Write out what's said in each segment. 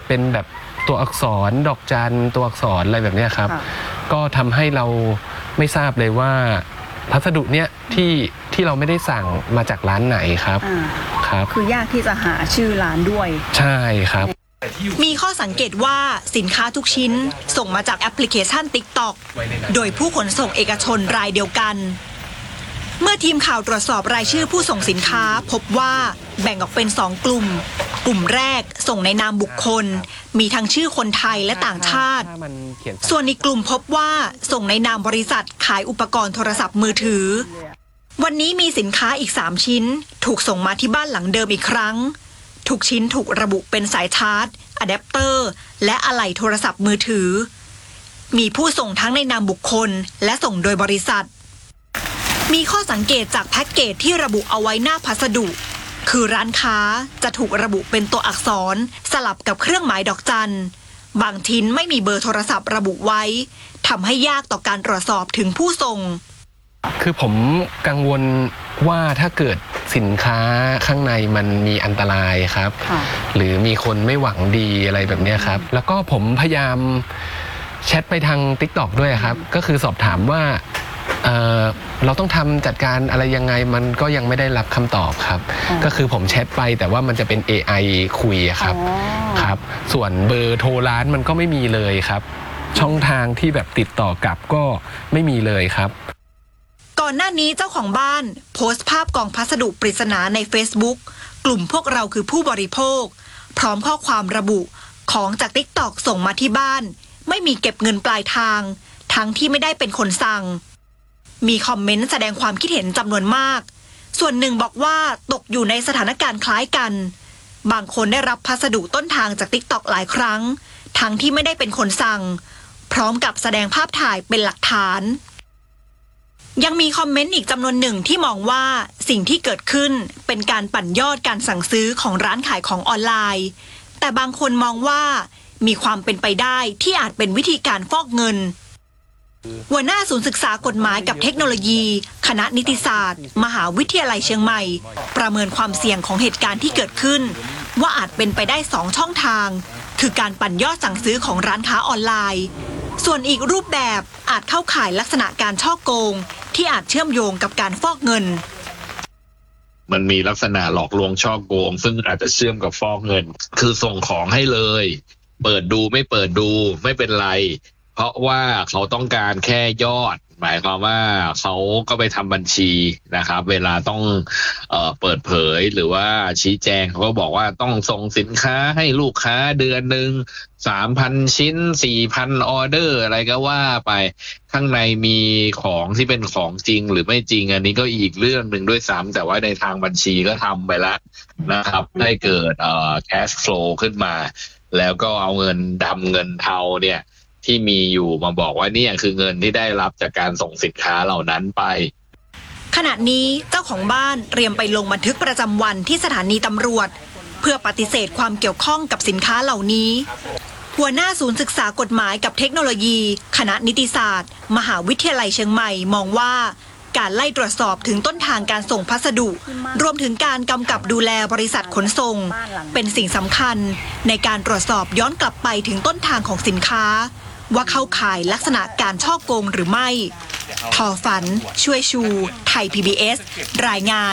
เป็นแบบตัวอักษรดอกจันตัวอักษรอะไรแบบนี้ครับก็ทำให้เราไม่ทราบเลยว่าพัสดุเนี้ยที่เราไม่ได้สั่งมาจากร้านไหนครับคือยากที่จะหาชื่อร้านด้วยใช่ครับมีข้อสังเกตว่าสินค้าทุกชิ้นส่งมาจากแอปพลิเคชัน TikTok โดยผู้ขนส่งเอกชนรายเดียวกันเมื่อทีมข่าวตรวจสอบรายชื่อผู้ส่งสินค้าพบว่าแบ่งออกเป็น2 กลุ่มกลุ่มแรกส่งในนามบุคคลมีทั้งชื่อคนไทยและต่างชาติส่วนอีกกลุ่มพบว่าส่งในนามบริษัทขายอุปกรณ์โทรศัพท์มือถือวันนี้มีสินค้าอีก3 ชิ้นถูกส่งมาที่บ้านหลังเดิมอีกครั้งทุกชิ้นถูกระบุเป็นสายชาร์จอะแดปเตอร์และอะไหล่โทรศัพท์มือถือมีผู้ส่งทั้งในนามบุคคลและส่งโดยบริษัทมีข้อสังเกตจากแพ็กเกจที่ระบุเอาไว้หน้าพัสดุคือร้านค้าจะถูกระบุเป็นตัวอักษรสลับกับเครื่องหมายดอกจันบางชิ้นไม่มีเบอร์โทรศัพท์ระบุไว้ทำให้ยากต่อการตรวจสอบถึงผู้ส่งคือผมกังวลว่าถ้าเกิดสินค้าข้างในมันมีอันตรายครับหรือมีคนไม่หวังดีอะไรแบบนี้ครับแล้วก็ผมพยายามแชทไปทาง TikTok ด้วยครับก็คือสอบถามว่าเราต้องทำจัดการอะไรยังไงมันก็ยังไม่ได้รับคำตอบครับก็คือผมแชทไปแต่ว่ามันจะเป็น AI คุยครับส่วนเบอร์โทรร้านมันก็ไม่มีเลยครับช่องทางที่แบบติดต่อกลับก็ไม่มีเลยครับก่อนหน้านี้เจ้าของบ้านโพสต์ภาพกล่องพัสดุปริศนาใน Facebook กลุ่มพวกเราคือผู้บริโภคพร้อมข้อความระบุของจาก TikTok ส่งมาที่บ้านไม่มีเก็บเงินปลายทางทั้งที่ไม่ได้เป็นคนสั่งมีคอมเมนต์แสดงความคิดเห็นจำนวนมากส่วนหนึ่งบอกว่าตกอยู่ในสถานการณ์คล้ายกันบางคนได้รับพัสดุต้นทางจาก TikTok หลายครั้งทั้งที่ไม่ได้เป็นคนสั่งพร้อมกับแสดงภาพถ่ายเป็นหลักฐานยังมีคอมเมนต์อีกจำนวนหนึ่งที่มองว่าสิ่งที่เกิดขึ้นเป็นการปั่นยอดการสั่งซื้อของร้านขายของออนไลน์แต่บางคนมองว่ามีความเป็นไปได้ที่อาจเป็นวิธีการฟอกเงินหัวหน้าศูนย์ศึกษากฎหมายกับเทคโนโลยีคณะนิติศาสตร์มหาวิทยาลัยเชียงใหม่ประเมินความเสี่ยงของเหตุการณ์ที่เกิดขึ้นว่าอาจเป็นไปได้2 ช่องทางคือการปั่นยอดสั่งซื้อของร้านค้าออนไลน์ส่วนอีกรูปแบบอาจเข้าข่ายลักษณะการฉ้อโกงที่อาจเชื่อมโยงกับการฟอกเงินมันมีลักษณะหลอกลวงฉ้อโกงซึ่งอาจจะเชื่อมกับฟอกเงินคือส่งของให้เลยเปิดดูไม่เปิดดูไม่เป็นไรเพราะว่าเขาต้องการแค่ยอดหมายความว่าเขาก็ไปทำบัญชีนะครับเวลาต้องเปิดเผยหรือว่าชี้แจงเขาก็บอกว่าต้องส่งสินค้าให้ลูกค้าเดือนหนึ่ง3,000 ชิ้น 4,000 ออเดอร์อะไรก็ว่าไปข้างในมีของที่เป็นของจริงหรือไม่จริงอันนี้ก็อีกเรื่องหนึ่งด้วยซ้ำแต่ว่าในทางบัญชีก็ทำไปแล้วนะครับให้เกิดcash flow ขึ้นมาแล้วก็เอาเงินดำเงินเทาเนี่ยที่มีอยู่มาบอกว่านี่คือเงินที่ได้รับจากการส่งสินค้าเหล่านั้นไปขณะนี้เจ้าของบ้านเตรียมไปลงบันทึกประจำวันที่สถานีตำรวจเพื่อปฏิเสธความเกี่ยวข้องกับสินค้าเหล่านี้หัวหน้าศูนย์ศึกษากฎหมายกับเทคโนโลยีคณะนิติศาสตร์มหาวิทยาลัยเชียงใหม่มองว่าการไล่ตรวจสอบถึงต้นทางการส่งพัสดุรวมถึงการกำกับดูแลบริษัทขนส่งเป็นสิ่งสำคัญในการตรวจสอบย้อนกลับไปถึงต้นทางของสินค้าว่าเข้าข่ายลักษณะการฉ้อโกงหรือไม่ทอฝันช่วยชูไทย PBS รายงาน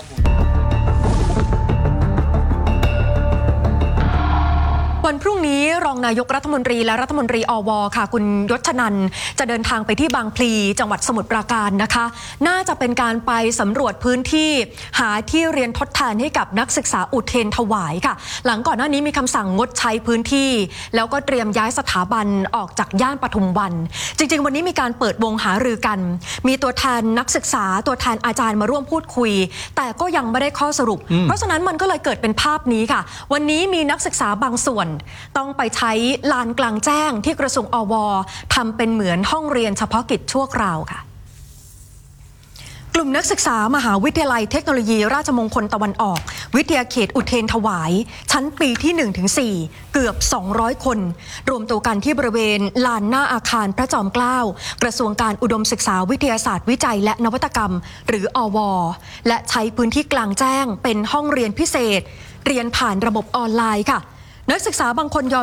วันพรุ่งนี้รองนายกรัฐมนตรีและรัฐมนตรีอว.ค่ะคุณยศนันท์จะเดินทางไปที่บางพลีจังหวัดสมุทรปราการนะคะน่าจะเป็นการไปสำรวจพื้นที่หาที่เรียนทดแทนให้กับนักศึกษาอุเทรนถวายค่ะหลังก่อนหน้านี้มีคำสั่งงดใช้พื้นที่แล้วก็เตรียมย้ายสถาบันออกจากย่านปทุมวันจริงๆวันนี้มีการเปิดวงหารือกันมีตัวแทนนักศึกษาตัวแทนอาจารย์มาร่วมพูดคุยแต่ก็ยังไม่ได้ข้อสรุปเพราะฉะนั้นมันก็เลยเกิดเป็นภาพนี้ค่ะวันนี้มีนักศึกษาบางส่วนต้องไปใช้ลานกลางแจ้งที่กระทรวงอว.ทำเป็นเหมือนห้องเรียนเฉพาะกิจชั่วคราวค่ะกลุ่มนักศึกษามหาวิทยาลัยเทคโนโลยีราชมงคลตะวันออกวิทยาเขตอุเทรนถวายชั้นปีที่ 1-4 เกือบ200คนรวมตัวกันที่บริเวณลานหน้าอาคารพระจอมเกล้ากระทรวงการอุดมศึกษาวิทยาศาสตร์วิจัยและนวัตกรรมหรืออว.และใช้พื้นที่กลางแจ้งเป็นห้องเรียนพิเศษเรียนผ่านระบบออนไลน์ค่ะนักศึกษาบางคนยอม